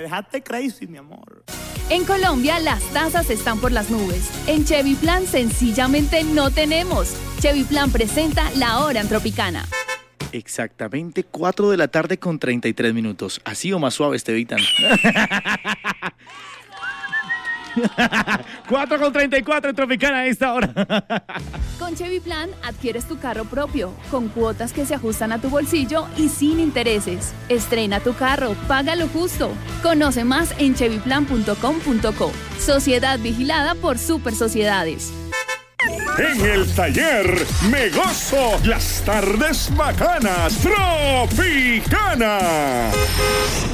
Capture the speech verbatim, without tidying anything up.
dejaste crazy, mi amor. En Colombia las tasas están por las nubes. En Chevy Plan sencillamente no tenemos. Chevy Plan presenta La Hora en Tropicana. Exactamente cuatro de la tarde con treinta y tres minutos. Así o más suave, Estevitan. cuatro con treinta y cuatro en Tropicana a esta hora. Con Chevy Plan adquieres tu carro propio, con cuotas que se ajustan a tu bolsillo y sin intereses. Estrena tu carro, paga lo justo. Conoce más en chevy plan punto com punto co. Sociedad vigilada por Super Sociedades. En el taller me gozo las tardes bacanas Tropicana.